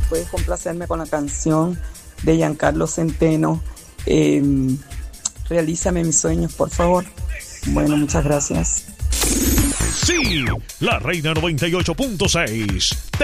puedes complacerme con la canción de Giancarlo Centeno, Realízame mis sueños, por favor. Bueno, muchas gracias. Sí, la Reina 98.6